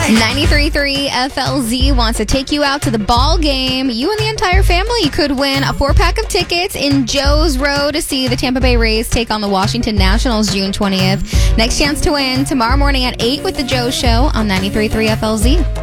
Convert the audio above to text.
93.3 FLZ wants to take you out to the ball game. You and the entire family could win a 4-pack of tickets in Joe's Row to see the Tampa Bay Rays take on the Washington Nationals June 20th. Next chance to win tomorrow morning at 8 with the Joe Show on 93.3 FLZ.